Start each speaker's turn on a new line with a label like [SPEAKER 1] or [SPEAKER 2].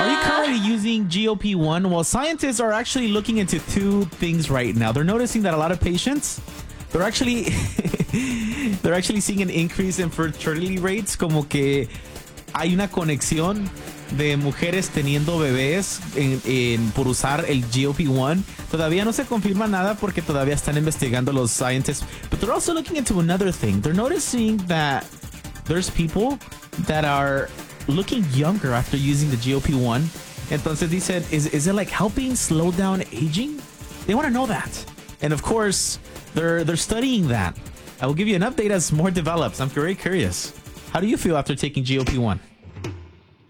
[SPEAKER 1] Are you currently using GLP-1? Well, scientists are actually looking into two things right now. They're noticing that a lot of patients, they're actually seeing an increase in fertility rates, como que hay una conexión de mujeres teniendo bebés por usar el GLP-1. Todavía no se confirma nada porque todavía están investigando los scientists. But they're also looking into another thing. They're noticing that there's people that are looking younger after using the GLP-1. Entonces dicen, is it like helping slow down aging? They want to know that. And of course, they're studying that. I will give you an update as more develops. I'm very curious. How do you feel after taking GLP-1?